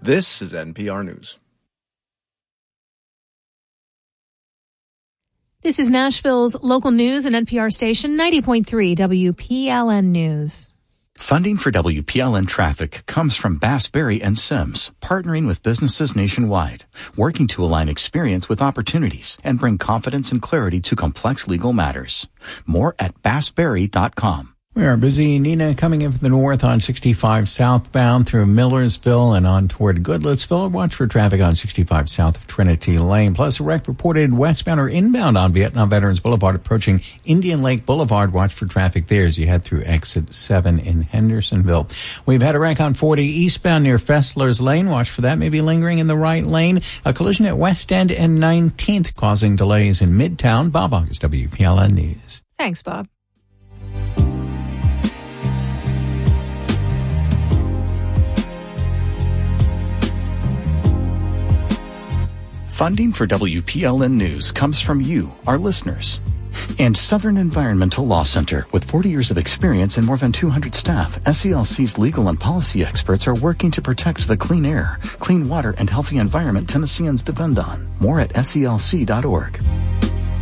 This is NPR News. This is Nashville's local news and NPR station 90.3 WPLN News. Funding for WPLN Traffic comes from Bass, Berry & Sims, partnering with businesses nationwide, working to align experience with opportunities and bring confidence and clarity to complex legal matters. More at bassberry.com. We are busy. Nina coming in from the north on 65 southbound through Millersville and on toward Goodlettsville. Watch for traffic on 65 south of Trinity Lane. Plus, a wreck reported westbound or inbound on Vietnam Veterans Boulevard approaching Indian Lake Boulevard. Watch for traffic there as you head through exit 7 in Hendersonville. We've had a wreck on 40 eastbound near Fessler's Lane. Watch for that. Maybe lingering in the right lane. A collision at West End and 19th causing delays in Midtown. Bob August, WPLN News. Thanks, Bob. Funding for WPLN News comes from you, our listeners. And Southern Environmental Law Center. With 40 years of experience and more than 200 staff, SELC's legal and policy experts are working to protect the clean air, clean water, and healthy environment Tennesseans depend on. More at SELC.org.